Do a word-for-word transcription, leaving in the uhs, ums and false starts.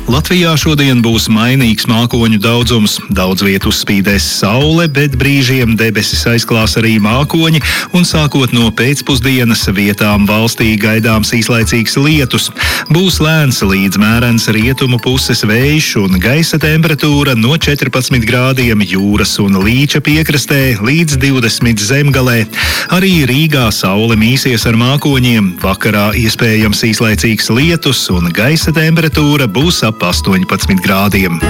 Latvijā šodien būs mainīgs mākoņu daudzums. Daudz vietu spīdēs saule, bet brīžiem debesis aizklās arī mākoņi, un sākot no pēcpusdienas vietām valstī gaidāms īslaicīgs lietus. Būs lēns līdz mērens rietumu puses vējš un gaisa temperatūra no četrpadsmit grādiem jūras un Līča piekrastē līdz divdesmit zemgalē. Arī Rīgā saule mīsies ar mākoņiem. Vakarā iespējams īslaicīgs lietus un gaisa temperatūra būs ap astoņpadsmit grādiem.